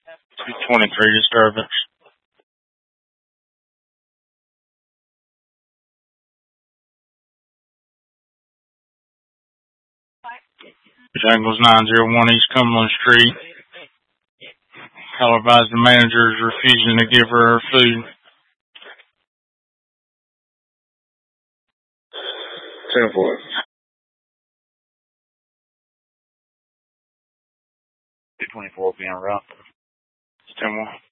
223 disturbance. Jangles 901 East Cumberland Street. I'll advise the manager is refusing to give her food. 10-4. 224 being rough. 10-1.